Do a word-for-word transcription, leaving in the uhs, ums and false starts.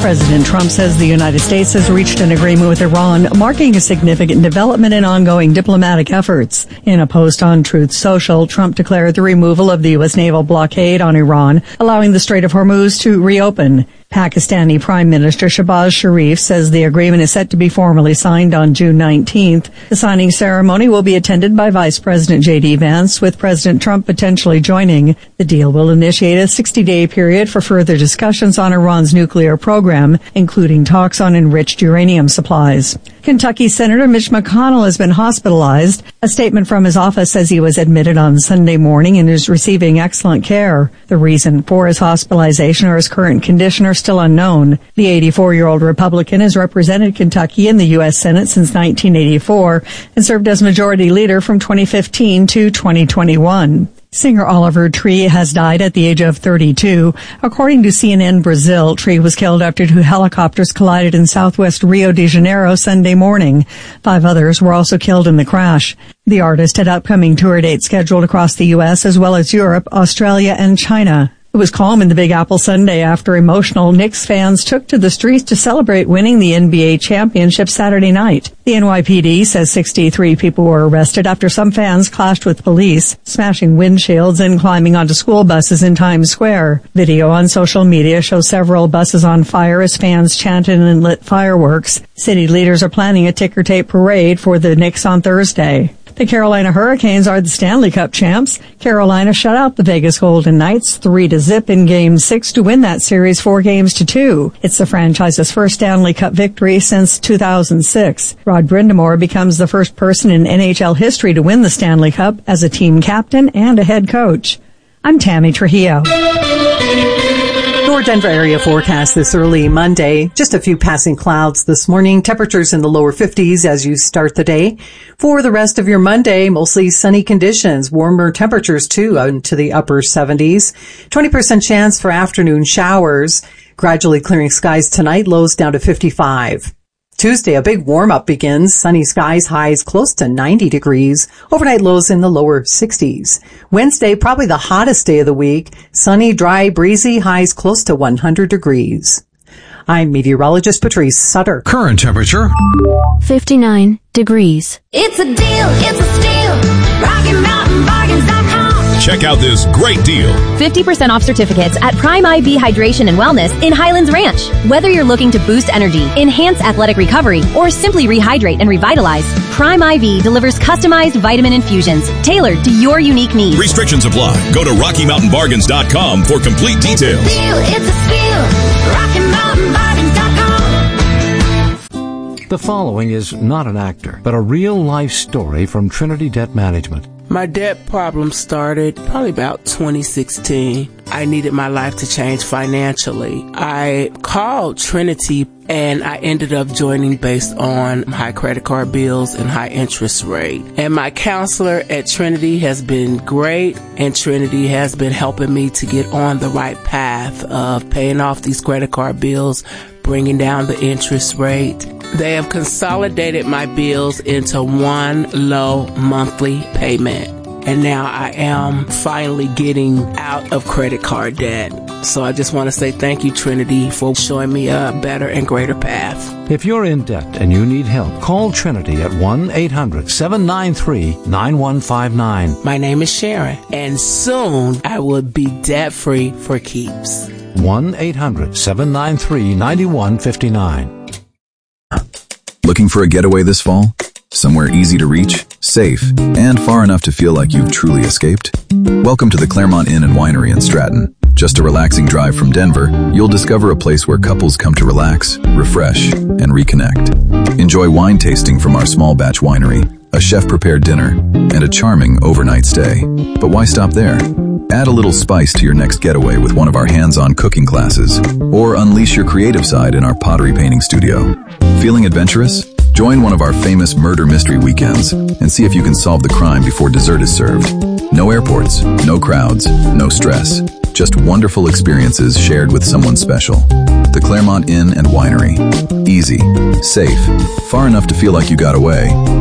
President Trump says the United States has reached an agreement with Iran, marking a significant development in ongoing diplomatic efforts. In a post on Truth Social, Trump declared the removal of the U S naval blockade on Iran, allowing the Strait of Hormuz to reopen. Pakistani Prime Minister Shehbaz Sharif says the agreement is set to be formally signed on June nineteenth. The signing ceremony will be attended by Vice President J D Vance, with President Trump potentially joining. The deal will initiate a sixty-day period for further discussions on Iran's nuclear program, including talks on enriched uranium supplies. Kentucky Senator Mitch McConnell has been hospitalized. A statement from his office says he was admitted on Sunday morning and is receiving excellent care. The reason for his hospitalization or his current condition are still unknown. The eighty-four-year-old Republican has represented Kentucky in the U S Senate since nineteen eighty-four and served as Majority Leader from twenty fifteen to twenty twenty-one. Singer Oliver Tree has died at the age of thirty-two. According to C N N Brazil, Tree was killed after two helicopters collided in southwest Rio de Janeiro Sunday morning. Five others were also killed in the crash. The artist had upcoming tour dates scheduled across the U S as well as Europe, Australia, and China. It was calm in the Big Apple Sunday after emotional Knicks fans took to the streets to celebrate winning the N B A championship Saturday night. The N Y P D says sixty-three people were arrested after some fans clashed with police, smashing windshields and climbing onto school buses in Times Square. Video on social media shows several buses on fire as fans chanted and lit fireworks. City leaders are planning a ticker tape parade for the Knicks on Thursday. The Carolina Hurricanes are the Stanley Cup champs. Carolina shut out the Vegas Golden Knights three to zip in Game six to win that series four games to two. It's the franchise's first Stanley Cup victory since two thousand six. Rod Brind'Amour becomes the first person in N H L history to win the Stanley Cup as a team captain and a head coach. I'm Tammy Trujillo. Your Denver area forecast this early Monday. Just a few passing clouds this morning. Temperatures in the lower fifties as you start the day. For the rest of your Monday, mostly sunny conditions. Warmer temperatures too into the upper seventies. twenty percent chance for afternoon showers. Gradually clearing skies tonight. Lows down to fifty-five. Tuesday, a big warm-up begins. Sunny skies, highs close to ninety degrees. Overnight lows in the lower sixties. Wednesday, probably the hottest day of the week. Sunny, dry, breezy, highs close to one hundred degrees. I'm meteorologist Patrice Sutter. Current temperature fifty-nine degrees. It's a deal, it's a steal. Rocky Mountain Bargains dot com. Check out this great deal. fifty percent off certificates at Prime I V Hydration and Wellness in Highlands Ranch. Whether you're looking to boost energy, enhance athletic recovery, or simply rehydrate and revitalize, Prime I V delivers customized vitamin infusions tailored to your unique needs. Restrictions apply. Go to Rocky Mountain Bargains dot com for complete details. It's a deal, it's a steal. Rocky Mountain Bargains dot com. The following is not an actor, but a real-life story from Trinity Debt Management. My debt problem started probably about twenty sixteen. I needed my life to change financially. I called Trinity and I ended up joining based on high credit card bills and high interest rate. And my counselor at Trinity has been great, and Trinity has been helping me to get on the right path of paying off these credit card bills, bringing down the interest rate. They have consolidated my bills into one low monthly payment. And now I am finally getting out of credit card debt. So I just want to say thank you, Trinity, for showing me a better and greater path. If you're in debt and you need help, call Trinity at one eight hundred seven nine three nine one five nine. My name is Sharon, and soon I will be debt-free for keeps. one eight hundred seven nine three nine one five nine. Looking for a getaway this fall? Somewhere easy to reach, safe, and far enough to feel like you've truly escaped? Welcome to the Claremont Inn and Winery in Stratton. Just a relaxing drive from Denver, you'll discover a place where couples come to relax, refresh, and reconnect. Enjoy wine tasting from our small batch winery, a chef-prepared dinner, and a charming overnight stay. But why stop there? Add a little spice to your next getaway with one of our hands-on cooking classes, or unleash your creative side in our pottery painting studio. Feeling adventurous? Join one of our famous murder mystery weekends and see if you can solve the crime before dessert is served. No airports, no crowds, no stress. Just wonderful experiences shared with someone special. The Claremont Inn and Winery. Easy, safe, far enough to feel like you got away,